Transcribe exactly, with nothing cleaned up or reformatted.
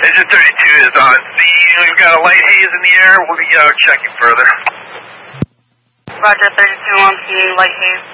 Engine thirty-two is on Z. We've got a light haze in the air. We'll be uh, checking further. Roger, thirty-two on scene, light haze.